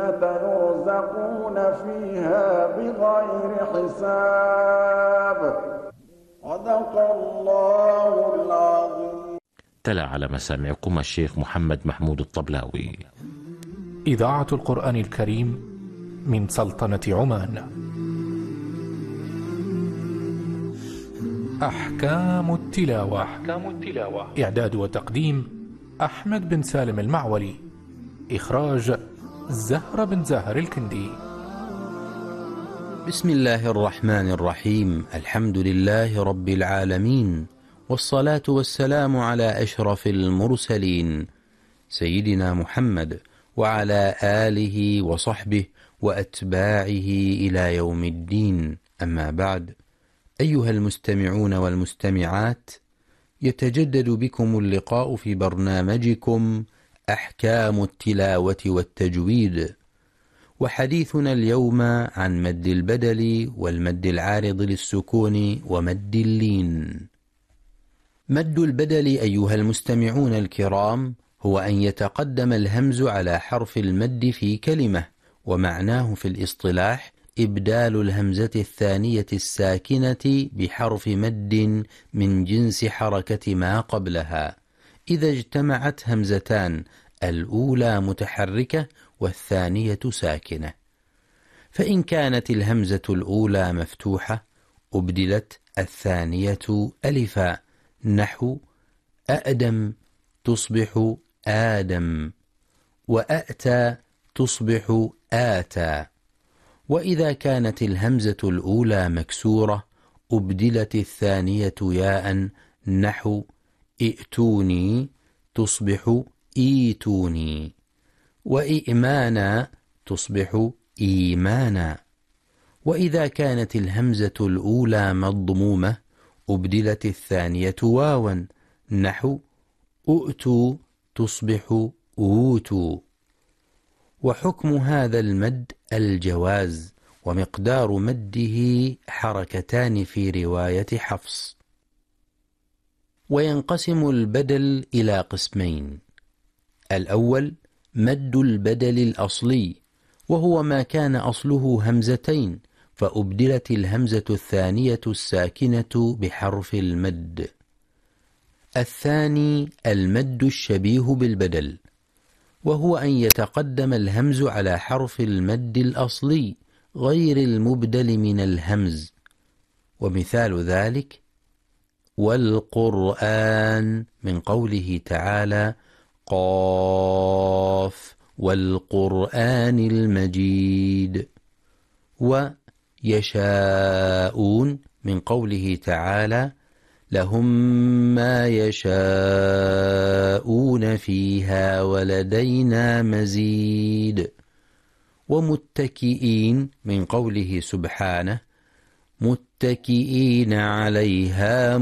يرزقون فيها بغير حساب. صدق الله العظيم. تلا على مسامعكم الشيخ محمد محمود الطبلاوي. إذاعة القرآن الكريم من سلطنة عمان. أحكام التلاوة. إعداد وتقديم أحمد بن سالم المعولي. إخراج زهرة بن زاهر الكندي. بسم الله الرحمن الرحيم. الحمد لله رب العالمين، والصلاة والسلام على أشرف المرسلين سيدنا محمد وعلى آله وصحبه وأتباعه إلى يوم الدين. أما بعد، أيها المستمعون والمستمعات، يتجدد بكم اللقاء في برنامجكم أحكام التلاوة والتجويد، وحديثنا اليوم عن مد البدل والمد العارض للسكون ومد اللين. مد البدل أيها المستمعون الكرام هو أن يتقدم الهمز على حرف المد في كلمة، ومعناه في الاصطلاح إبدال الهمزة الثانية الساكنة بحرف مد من جنس حركة ما قبلها، إذا اجتمعت همزتان، الأولى متحركة والثانية ساكنة. فإن كانت الهمزة الأولى مفتوحة أبدلت الثانية ألفا، نحو أأدم تصبح آدم، وأأتى تصبح آتى. وإذا كانت الهمزة الأولى مكسورة أبدلت الثانية ياء، نحو ائتوني تصبح إيتوني، وإئمانا تصبح إيمانا. وإذا كانت الهمزة الأولى مضمومة أبدلت الثانية واوا، نحو أؤتوا تصبح أوتوا. وحكم هذا المد الجواز، ومقدار مده حركتان في رواية حفص. وينقسم البدل إلى قسمين: الأول مد البدل الأصلي، وهو ما كان أصله همزتين فأبدلت الهمزة الثانية الساكنة بحرف المد. الثاني المد الشبيه بالبدل، وهو أن يتقدم الهمز على حرف المد الأصلي غير المبدل من الهمز. ومثال ذلك والقرآن، من قوله تعالى قاف والقرآن المجيد. ويشاءون، من قوله تعالى لهم ما يشاءون فيها ولدينا مزيد. ومتكئين، من قوله سبحانه متكئين عليها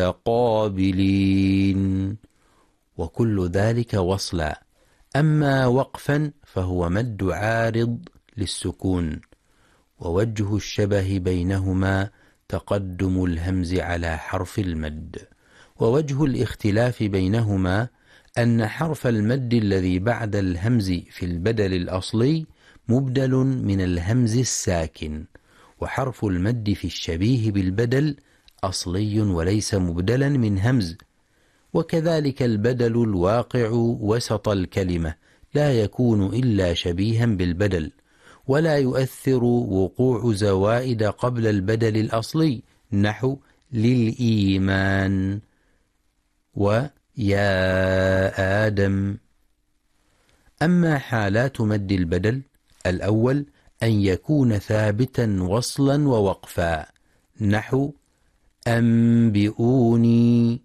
متقابلين. وكل ذلك وصلا. أما وقفا فهو مد عارض للسكون، ووجه الشبه بينهما تقدم الهمز على حرف المد. ووجه الاختلاف بينهما أن حرف المد الذي بعد الهمز في البدل الأصلي مبدل من الهمز الساكن، وحرف المد في الشبيه بالبدل أصلي وليس مبدلا من همز. وكذلك البدل الواقع وسط الكلمة لا يكون إلا شبيها بالبدل، ولا يؤثر وقوع زوائد قبل البدل الأصلي، نحو للإيمان ويا آدم. أما حالات مد البدل: الأول أن يكون ثابتا وصلا ووقفا، نحو أنبئوني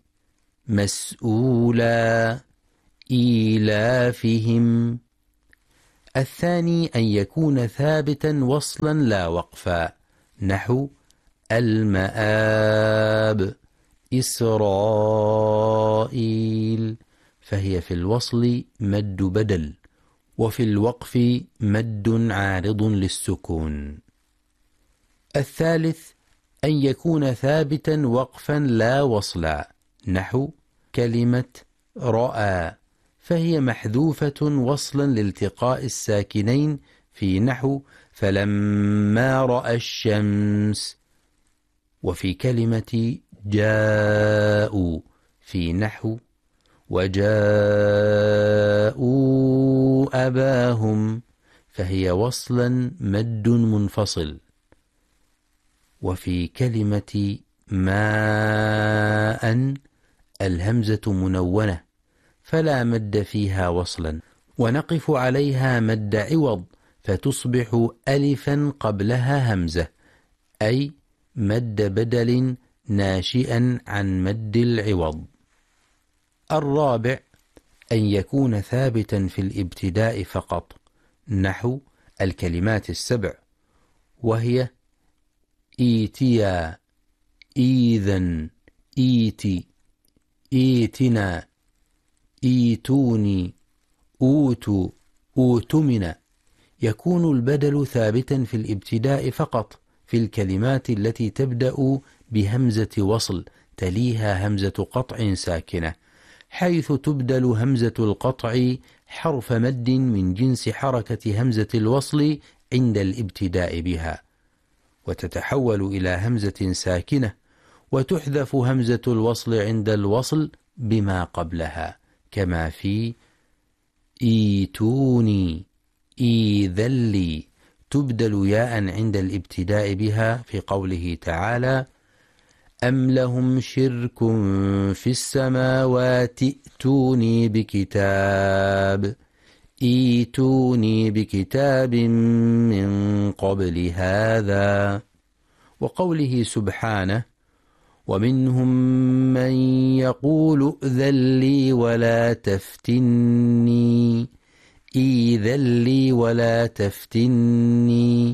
مسؤولا إيلافهم. الثاني أن يكون ثابتا وصلا لا وقفا، نحو المآب إسرائيل، فهي في الوصل مد بدل، وفي الوقف مد عارض للسكون. الثالث أن يكون ثابتا وقفا لا وصلا، نحو كلمة رأى، فهي محذوفة وصلا لالتقاء الساكنين في نحو فلما رأى الشمس، وفي كلمة جاءوا في نحو وجاءوا أباهم، فهي وصلا مد منفصل. وفي كلمة ماء الهمزة منونة فلا مد فيها وصلا، ونقف عليها مد عوض فتصبح ألفا قبلها همزة، أي مد بدل ناشئا عن مد العوض. الرابع أن يكون ثابتا في الابتداء فقط، نحو الكلمات السبع، وهي إيتيا، إيذا، إيتي، إيتنا، إيتوني، أوتوا، أوتمنا. يكون البدل ثابتا في الابتداء فقط في الكلمات التي تبدأ بهمزة وصل تليها همزة قطع ساكنة، حيث تبدل همزة القطع حرف مد من جنس حركة همزة الوصل عند الابتداء بها، وتتحول إلى همزة ساكنة، وتحذف همزة الوصل عند الوصل بما قبلها، كما في إيتوني، إيذلي، تبدل ياء عند الابتداء بها في قوله تعالى أم لهم شرك في السماوات ائتوني بكتاب، إيتوني بكتاب من قبل هذا. وقوله سبحانه ومنهم من يقول ائذن لي ولا تفتني، إيذن لي ولا تفتني.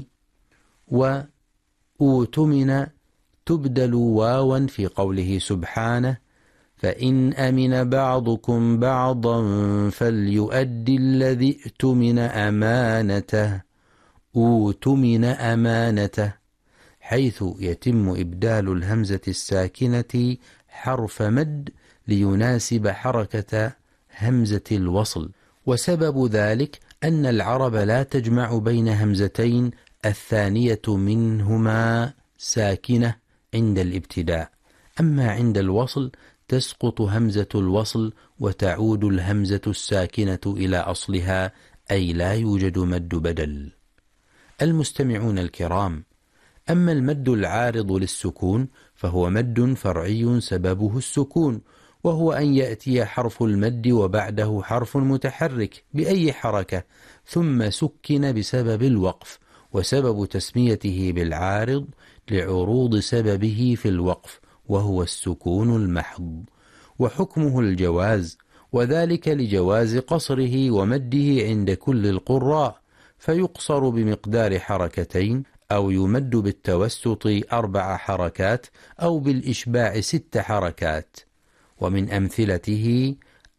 وأوتمن تبدل واوا في قوله سبحانه فإن أمن بعضكم بعضا فليؤدي الذي ائتمن أمانته، أوتمن أمانته، حيث يتم إبدال الهمزة الساكنة حرف مد ليناسب حركة همزة الوصل. وسبب ذلك أن العرب لا تجمع بين همزتين الثانية منهما ساكنة عند الابتداء، أما عند الوصل تسقط همزة الوصل وتعود الهمزة الساكنة إلى أصلها، أي لا يوجد مد بدل. المستمعون الكرام، أما المد العارض للسكون فهو مد فرعي سببه السكون، وهو أن يأتي حرف المد وبعده حرف متحرك بأي حركة ثم سكن بسبب الوقف، وسبب تسميته بالعارض لعروض سببه في الوقف وهو السكون المحض، وحكمه الجواز، وذلك لجواز قصره ومده عند كل القراء، فيقصر بمقدار حركتين، أو يمد بالتوسط 4 حركات، أو بالإشباع 6 حركات. ومن أمثلته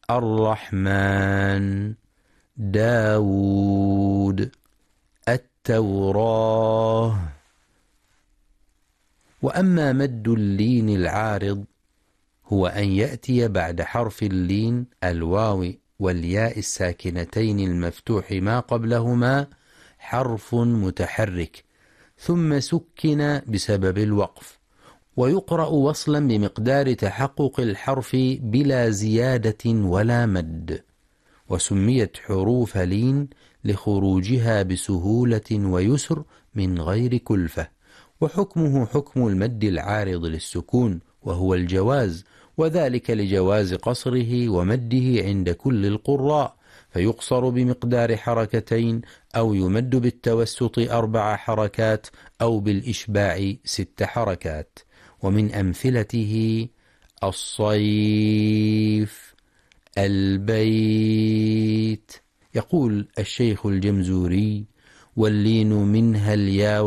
الرحمن، داود، التوراة. وأما مد اللين العارض هو أن يأتي بعد حرف اللين الواو والياء الساكنتين المفتوح ما قبلهما حرف متحرك ثم سكن بسبب الوقف، ويقرأ وصلا بمقدار تحقق الحرف بلا زيادة ولا مد، وسميت حروف لين لخروجها بسهولة ويسر من غير كلفة. وحكمه حكم المد العارض للسكون وهو الجواز، وذلك لجواز قصره ومده عند كل القراء، فيقصر بمقدار حركتين، أو يمد بالتوسط 4 حركات، أو بالإشباع 6 حركات. ومن أمثلته الصيف، البيت. يقول الشيخ الجمزوري واللين منها الياء